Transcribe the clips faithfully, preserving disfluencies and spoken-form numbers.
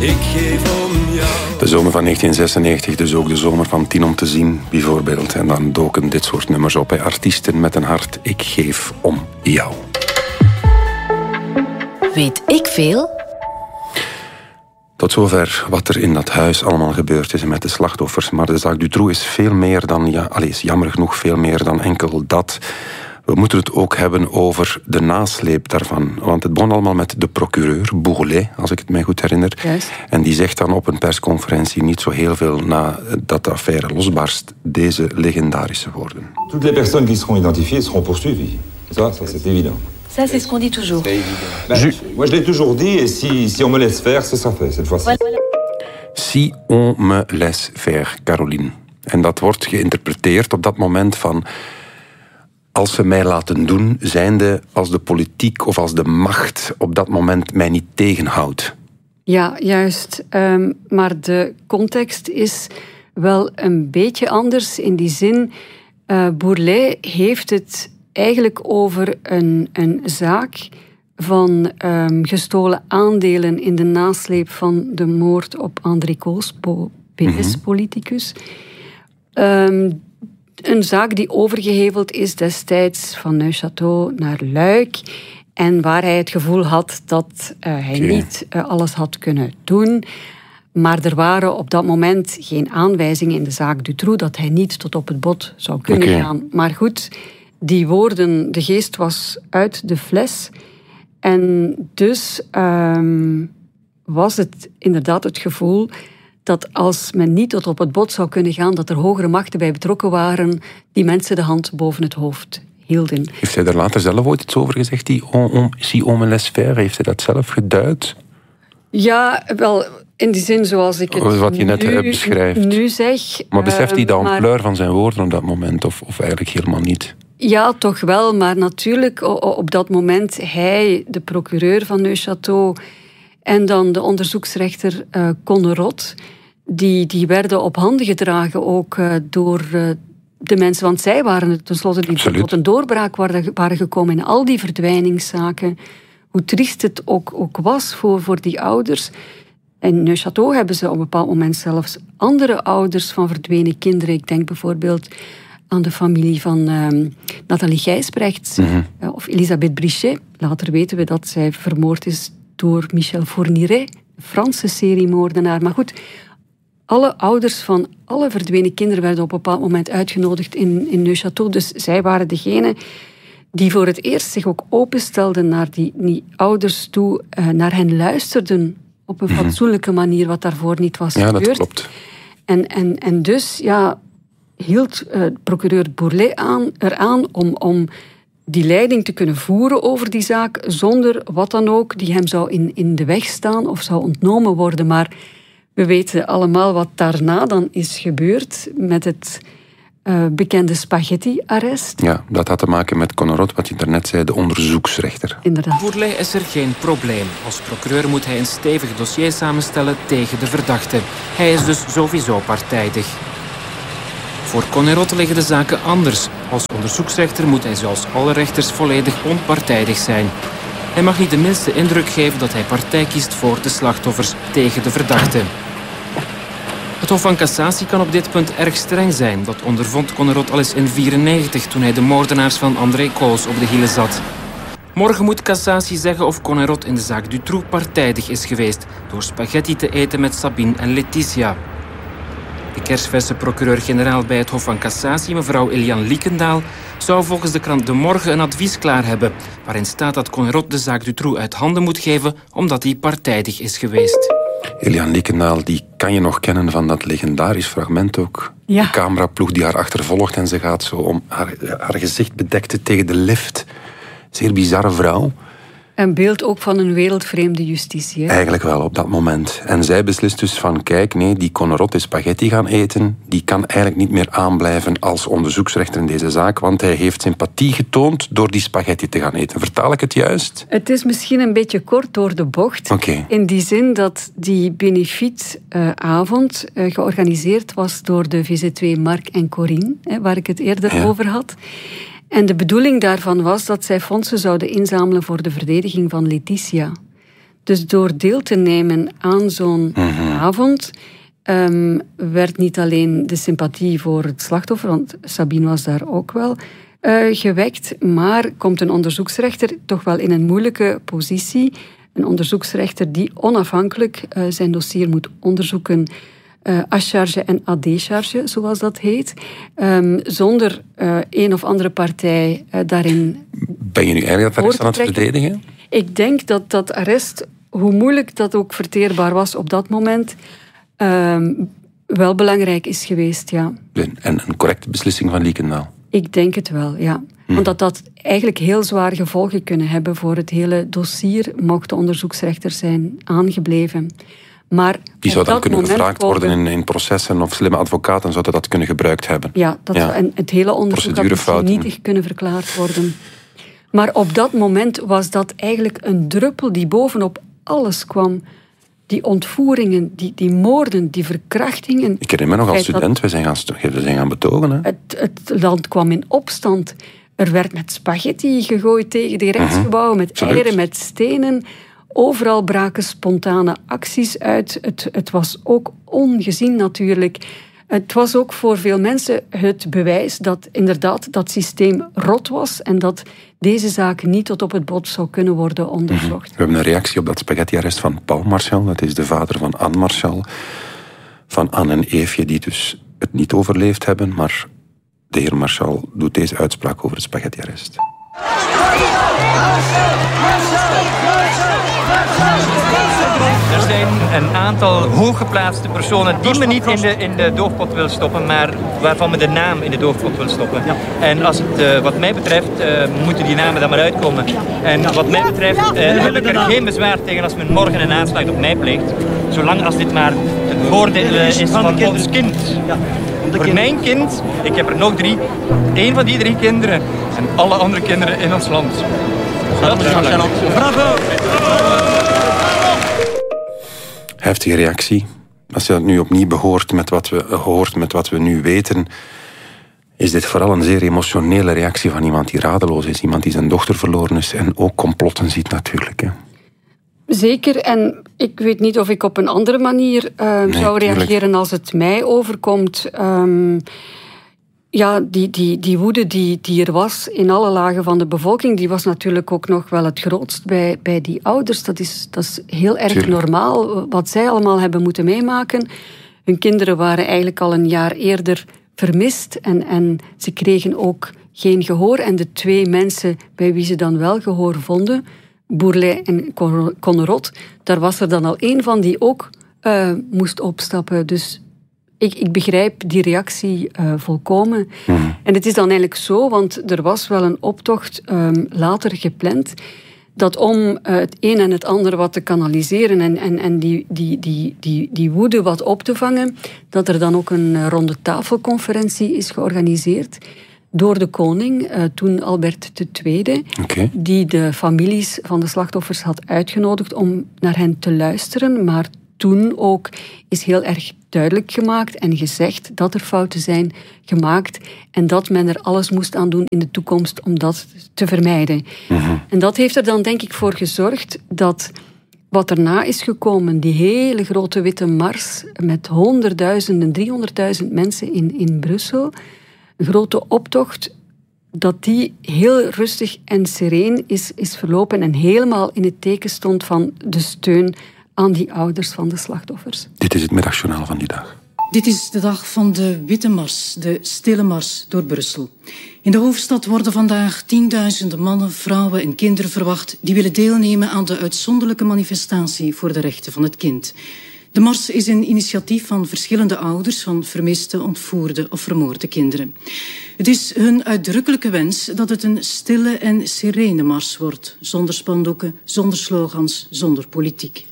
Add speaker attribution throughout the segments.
Speaker 1: ik geef om jou.
Speaker 2: De zomer van negentien zesennegentig, dus ook de zomer van Tien om te zien, bijvoorbeeld. En dan doken dit soort nummers op bij artiesten met een hart. Ik geef om jou.
Speaker 3: Weet ik veel?
Speaker 2: Tot zover wat er in dat huis allemaal gebeurd is met de slachtoffers. Maar de zaak Dutroux is veel meer dan, ja, allez, jammer genoeg veel meer dan enkel dat. We moeten het ook hebben over de nasleep daarvan. Want het begon allemaal met de procureur, Bourlet, als ik het mij goed herinner.
Speaker 4: Juist.
Speaker 2: En die zegt dan op een persconferentie niet zo heel veel nadat de affaire losbarst, deze legendarische woorden.
Speaker 5: Toutes les personnes qui seront identifiées seront poursuivies. Ça, ça c'est évident.
Speaker 3: Ça, c'est ce qu'on dit toujours.
Speaker 5: Ben, je... Moi, je l'ai toujours dit, et si, si on me laisse faire, ce sera fait, cette fois-ci.
Speaker 2: Si on me laisse faire, Caroline. En dat wordt geïnterpreteerd op dat moment van... Als ze mij laten doen, zijnde als de politiek of als de macht op dat moment mij niet tegenhoudt.
Speaker 4: Ja, juist. Um, maar de context is wel een beetje anders. In die zin, uh, Bourlet heeft het eigenlijk over een, een zaak van um, gestolen aandelen in de nasleep van de moord op André Cols, P S-politicus. Um, Een zaak die overgeheveld is destijds van Neuchâtel naar Luik. En waar hij het gevoel had dat uh, hij okay. niet uh, alles had kunnen doen. Maar er waren op dat moment geen aanwijzingen in de zaak Dutroux dat hij niet tot op het bot zou kunnen okay. gaan. Maar goed, die woorden, de geest was uit de fles. En dus um, was het inderdaad het gevoel... dat als men niet tot op het bot zou kunnen gaan, dat er hogere machten bij betrokken waren die mensen de hand boven het hoofd hielden.
Speaker 2: Heeft hij daar later zelf ooit iets over gezegd, die on, on, si on me laisse faire? Heeft hij dat zelf geduid?
Speaker 4: Ja, wel, in die zin zoals ik het
Speaker 2: wat je net
Speaker 4: nu,
Speaker 2: beschrijft.
Speaker 4: nu zeg.
Speaker 2: Maar beseft hij de
Speaker 4: uh,
Speaker 2: ampleur van zijn woorden op dat moment, of, of eigenlijk helemaal niet?
Speaker 4: Ja, toch wel, maar natuurlijk op dat moment hij, de procureur van Neuchâtel... en dan de onderzoeksrechter uh, Connerot, die, die werden op handen gedragen ook uh, door uh, de mensen. Want zij waren het tenslotte die Absoluut. tot een doorbraak waren, waren gekomen in al die verdwijningszaken. Hoe triest het ook, ook was voor, voor die ouders. In Neuchâtel hebben ze op een bepaald moment zelfs andere ouders van verdwenen kinderen. Ik denk bijvoorbeeld aan de familie van uh, Nathalie Gijsbrechts mm-hmm. uh, of Elisabeth Brichet. Later weten we dat zij vermoord is door Michel Fourniret, een Franse seriemoordenaar. Maar goed, alle ouders van alle verdwenen kinderen werden op een bepaald moment uitgenodigd in, in Neuchâtel. Dus zij waren degene die voor het eerst zich ook openstelden naar die, die ouders toe, uh, naar hen luisterden op een fatsoenlijke manier, wat daarvoor niet was
Speaker 2: ja,
Speaker 4: gebeurd.
Speaker 2: Ja, dat klopt.
Speaker 4: En, en, en dus ja, hield uh, procureur Bourlet aan, eraan om... om die leiding te kunnen voeren over die zaak, zonder wat dan ook die hem zou in, in de weg staan of zou ontnomen worden. Maar we weten allemaal wat daarna dan is gebeurd met het uh, bekende spaghetti-arrest.
Speaker 2: Ja, dat had te maken met Connerot, wat je daarnet zei, de onderzoeksrechter.
Speaker 4: Inderdaad.
Speaker 6: Bourlet is er geen probleem. Als procureur moet hij een stevig dossier samenstellen tegen de verdachte. Hij is dus sowieso partijdig. Voor Connerot liggen de zaken anders. Als onderzoeksrechter moet hij zoals alle rechters volledig onpartijdig zijn. Hij mag niet de minste indruk geven dat hij partij kiest voor de slachtoffers tegen de verdachte. Het Hof van Cassatie kan op dit punt erg streng zijn. Dat ondervond Connerot al eens in negentien vierennegentig toen hij de moordenaars van André Cols op de hielen zat. Morgen moet Cassatie zeggen of Connerot in de zaak Dutroux partijdig is geweest door spaghetti te eten met Sabine en Letitia. De kersverse procureur-generaal bij het Hof van Cassatie, mevrouw Eliane Liekendaal, zou volgens de krant De Morgen een advies klaar hebben, waarin staat dat Connerot de zaak Dutroux uit handen moet geven omdat hij partijdig is geweest.
Speaker 2: Eliane Liekendaal, die kan je nog kennen van dat legendarisch fragment ook.
Speaker 4: Ja.
Speaker 2: De cameraploeg die haar achtervolgt en ze gaat zo om haar, haar gezicht bedekte tegen de lift. Zeer bizarre vrouw.
Speaker 4: Een beeld ook van een wereldvreemde justitie. Hè?
Speaker 2: Eigenlijk wel, op dat moment. En zij beslist dus van, kijk, nee, die Connerot is spaghetti gaan eten. Die kan eigenlijk niet meer aanblijven als onderzoeksrechter in deze zaak, want hij heeft sympathie getoond door die spaghetti te gaan eten. Vertaal ik het juist?
Speaker 4: Het is misschien een beetje kort door de bocht.
Speaker 2: Okay.
Speaker 4: In die zin dat die benefietavond uh, uh, georganiseerd was door de V Z twee Mark en Corinne, hè, waar ik het eerder ja. over had. En de bedoeling daarvan was dat zij fondsen zouden inzamelen voor de verdediging van Letitia. Dus door deel te nemen aan zo'n mm-hmm. avond um, werd niet alleen de sympathie voor het slachtoffer, want Sabine was daar ook wel uh, gewekt, maar komt een onderzoeksrechter toch wel in een moeilijke positie. Een onderzoeksrechter die onafhankelijk uh, zijn dossier moet onderzoeken, uh, à charge en à décharge, zoals dat heet, um, zonder uh, een of andere partij uh, daarin.
Speaker 2: Ben je nu eigenlijk dat arrest aan het verdedigen?
Speaker 4: Ik denk dat dat arrest, hoe moeilijk dat ook verteerbaar was op dat moment, um, wel belangrijk is geweest, ja.
Speaker 2: En een correcte beslissing van Liekendaal? Ik
Speaker 4: denk het wel, ja. Hmm. Want dat dat eigenlijk heel zwaar gevolgen kunnen hebben voor het hele dossier, mocht de onderzoeksrechter zijn aangebleven. Maar
Speaker 2: die zou dan kunnen
Speaker 4: gevraagd
Speaker 2: worden in, in processen, of slimme advocaten zouden dat kunnen gebruikt hebben.
Speaker 4: Ja, dat ja. En het hele onderzoek had misschien nietig kunnen verklaard worden. Maar op dat moment was dat eigenlijk een druppel die bovenop alles kwam. Die ontvoeringen, die, die moorden, die verkrachtingen.
Speaker 2: Ik herinner me nog als student, we zijn gaan, we zijn gaan betogen. Hè?
Speaker 4: Het, het land kwam in opstand. Er werd met spaghetti gegooid tegen de rechtsgebouwen, met
Speaker 2: Absoluut.
Speaker 4: eieren, met stenen. Overal braken spontane acties uit. Het, het was ook ongezien natuurlijk. Het was ook voor veel mensen het bewijs dat inderdaad dat systeem rot was en dat deze zaak niet tot op het bot zou kunnen worden onderzocht. Mm-hmm.
Speaker 2: We hebben een reactie op dat spaghetti-arrest van Paul Marchal. Dat is de vader van Anne Marchal. Van Anne en Eefje, die dus het niet overleefd hebben. Maar de heer Marchal doet deze uitspraak over het spaghetti-arrest.
Speaker 1: Er zijn een aantal hooggeplaatste personen die men niet in de, in de doofpot wil stoppen, maar waarvan men de naam in de doofpot wil stoppen. Ja. En als het, uh, wat mij betreft, uh, moeten die namen dan maar uitkomen. En wat mij betreft uh, heb ik er geen bezwaar tegen als men morgen een aanslag op mij pleegt. Zolang als dit maar ten voordele is van ons kind. Voor mijn kind, ik heb er nog drie, één van die drie kinderen en alle andere kinderen in ons land. Bravo!
Speaker 2: Heftige reactie. Als je dat nu opnieuw behoort met wat we, hoort met wat we nu weten, is dit vooral een zeer emotionele reactie van iemand die radeloos is. Iemand die zijn dochter verloren is en ook complotten ziet natuurlijk. Hè.
Speaker 4: Zeker, en ik weet niet of ik op een andere manier uh, nee, zou reageren tuurlijk. Als het mij overkomt. Um, ja, die, die, die woede die, die er was in alle lagen van de bevolking, die was natuurlijk ook nog wel het grootst bij, bij die ouders. Dat is, dat is heel erg tuurlijk. Normaal, wat zij allemaal hebben moeten meemaken. Hun kinderen waren eigenlijk al een jaar eerder vermist en, en ze kregen ook geen gehoor. En de twee mensen bij wie ze dan wel gehoor vonden, Bourlet en Connerot, daar was er dan al één van die ook uh, moest opstappen. Dus ik, ik begrijp die reactie uh, volkomen. Mm. En het is dan eigenlijk zo, want er was wel een optocht um, later gepland, dat om uh, het een en het ander wat te kanaliseren en, en, en die, die, die, die, die woede wat op te vangen, dat er dan ook een ronde tafelconferentie is georganiseerd door de koning, uh, toen Albert de Tweede, okay. die de families van de slachtoffers had uitgenodigd om naar hen te luisteren. Maar toen ook is heel erg duidelijk gemaakt en gezegd dat er fouten zijn gemaakt en dat men er alles moest aan doen in de toekomst om dat te vermijden. Mm-hmm. En dat heeft er dan denk ik voor gezorgd dat wat erna is gekomen, die hele grote witte mars met honderdduizenden, driehonderdduizend mensen in, in Brussel, een grote optocht, dat die heel rustig en sereen is, is verlopen en helemaal in het teken stond van de steun aan die ouders van de slachtoffers.
Speaker 2: Dit is het middagjournaal van die dag.
Speaker 7: Dit is de dag van de Witte Mars, de stille mars door Brussel. In de hoofdstad worden vandaag tienduizenden mannen, vrouwen en kinderen verwacht die willen deelnemen aan de uitzonderlijke manifestatie voor de rechten van het kind. De mars is een initiatief van verschillende ouders van vermiste, ontvoerde of vermoorde kinderen. Het is hun uitdrukkelijke wens dat het een stille en serene mars wordt, zonder spandoeken, zonder slogans, zonder politiek.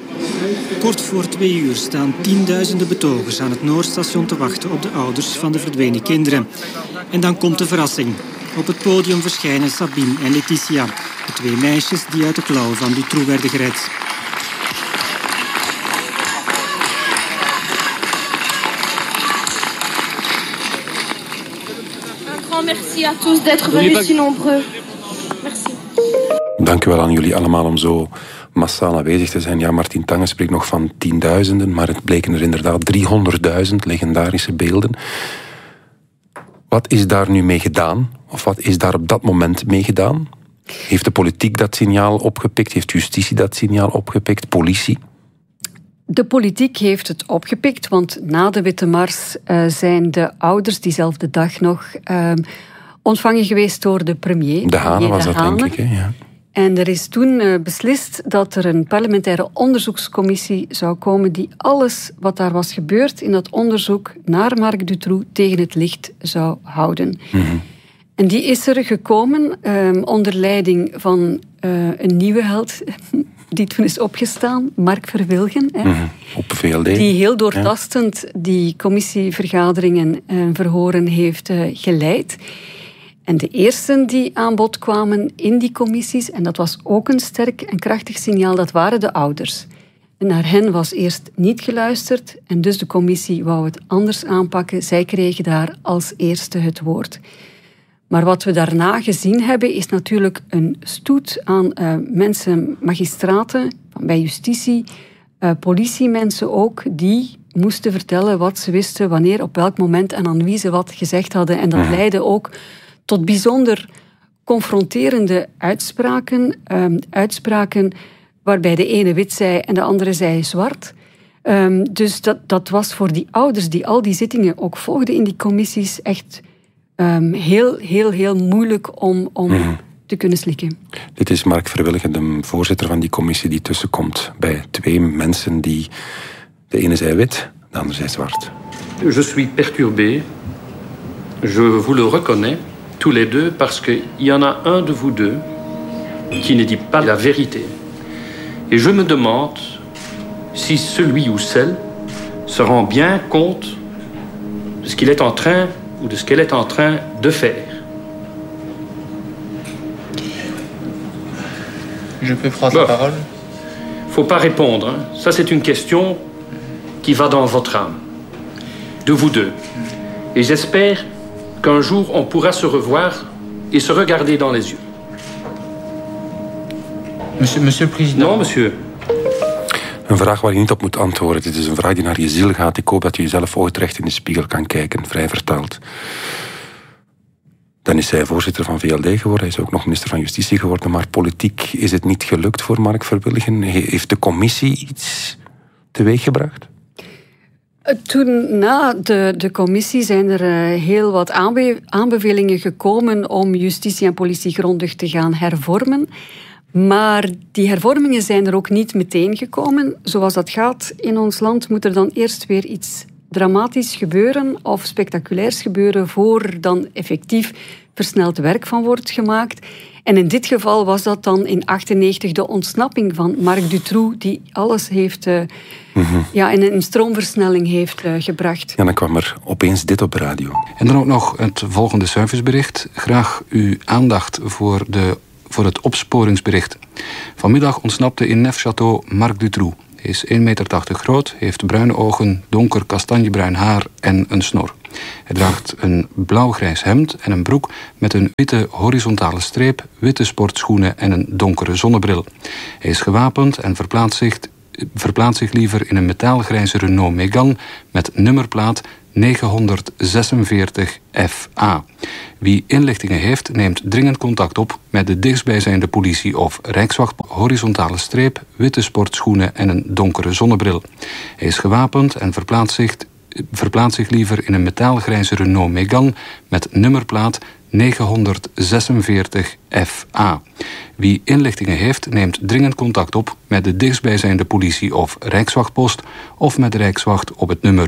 Speaker 8: Kort voor twee uur staan tienduizenden betogers aan het Noordstation te wachten op de ouders van de verdwenen kinderen. En dan komt de verrassing. Op het podium verschijnen Sabine en Letitia, de twee meisjes die uit de klauwen van Dutroux werden gered.
Speaker 9: Un grand merci à tous d'être venus si nombreux. Merci.
Speaker 2: Dank u wel aan jullie allemaal om zo massaal massaal aanwezig te zijn. Ja, Martin Tange spreekt nog van tienduizenden, maar het bleken er inderdaad driehonderdduizend legendarische beelden. Wat is daar nu mee gedaan? Of wat is daar op dat moment mee gedaan? Heeft de politiek dat signaal opgepikt? Heeft justitie dat signaal opgepikt? Politie?
Speaker 4: De politiek heeft het opgepikt, want na de Witte Mars uh, zijn de ouders diezelfde dag nog uh, ontvangen geweest door de premier.
Speaker 2: De Hane was dat,
Speaker 4: Hane.
Speaker 2: denk ik. Hè? Ja.
Speaker 4: En er is toen uh, beslist dat er een parlementaire onderzoekscommissie zou komen die alles wat daar was gebeurd in dat onderzoek naar Marc Dutroux tegen het licht zou houden. Mm-hmm. En die is er gekomen um, onder leiding van uh, een nieuwe held die toen is opgestaan, Mark Verwilgen. Hè,
Speaker 2: mm-hmm. Op V L D.
Speaker 4: Die heel doortastend ja. die commissievergaderingen en verhoren heeft uh, geleid. En de eersten die aan bod kwamen in die commissies, en dat was ook een sterk en krachtig signaal, dat waren de ouders. En naar hen was eerst niet geluisterd en dus de commissie wou het anders aanpakken. Zij kregen daar als eerste het woord. Maar wat we daarna gezien hebben, is natuurlijk een stoet aan uh, mensen, magistraten, bij justitie, uh, politiemensen ook, die moesten vertellen wat ze wisten, wanneer, op welk moment en aan wie ze wat gezegd hadden. En dat ja. leidde ook tot bijzonder confronterende uitspraken. Um, uitspraken waarbij de ene wit zei en de andere zei zwart. Um, dus dat, dat was voor die ouders die al die zittingen ook volgden in die commissies echt um, heel, heel, heel moeilijk om, om mm-hmm. te kunnen slikken.
Speaker 2: Dit is Mark Verwilgen, de voorzitter van die commissie, die tussenkomt bij twee mensen die... De ene zei wit, de andere zei zwart.
Speaker 10: Je suis perturbé. Je vous le reconnais. Tous les deux, parce qu'il y en a un de vous deux qui ne dit pas la vérité. Et je me demande si celui ou celle se rend bien compte de ce qu'il est en train ou de ce qu'elle est en train de faire.
Speaker 11: Je peux prendre bon. la parole?
Speaker 10: Faut pas répondre. Hein. Ça, c'est une question qui va dans votre âme. De vous deux. Et j'espère qu'un jour, on pourra se revoir et se regarder dans les yeux.
Speaker 11: Monsieur, monsieur le président.
Speaker 10: Non, monsieur.
Speaker 2: Een vraag waar je niet op moet antwoorden. Dit is een vraag die naar je ziel gaat. Ik hoop dat je jezelf ooit recht in de spiegel kan kijken, vrij vertaald. Dan is hij voorzitter van V L D geworden. Hij is ook nog minister van Justitie geworden. Maar politiek is het niet gelukt voor Mark Verwilgen. Heeft de commissie iets teweeggebracht?
Speaker 4: Toen na de, de commissie zijn er uh, heel wat aanbe- aanbevelingen gekomen om justitie en politie grondig te gaan hervormen. Maar die hervormingen zijn er ook niet meteen gekomen. Zoals dat gaat in ons land moet er dan eerst weer iets dramatisch gebeuren of spectaculairs gebeuren voor dan effectief versneld werk van wordt gemaakt. En in dit geval was dat dan in negentien achtennegentig de ontsnapping van Marc Dutroux, die alles heeft, uh, mm-hmm. ja, in een stroomversnelling heeft uh, gebracht.
Speaker 2: Ja, dan kwam er opeens dit op de radio.
Speaker 12: En dan ook nog het volgende cijfersbericht. Graag uw aandacht voor, de, voor het opsporingsbericht. Vanmiddag ontsnapte in Neufchâteau Marc Dutroux. Hij is één meter tachtig groot, heeft bruine ogen, donker kastanjebruin haar en een snor. Hij draagt een blauw-grijs hemd en een broek met een witte horizontale streep, witte sportschoenen en een donkere zonnebril. Hij is gewapend en verplaatst zich, verplaatst zich liever in een metaalgrijze Renault Mégane met nummerplaat negenhonderdzesenveertig F A. Wie inlichtingen heeft, neemt dringend contact op met de dichtstbijzijnde politie of Rijkswacht. Horizontale streep, witte sportschoenen en een donkere zonnebril. Hij is gewapend en verplaatst zich, verplaatst zich liever in een metaalgrijze Renault Mégane met nummerplaat negenhonderdzesenveertig F A. Wie inlichtingen heeft, neemt dringend contact op met de dichtstbijzijnde politie of Rijkswachtpost of met de Rijkswacht op het nummer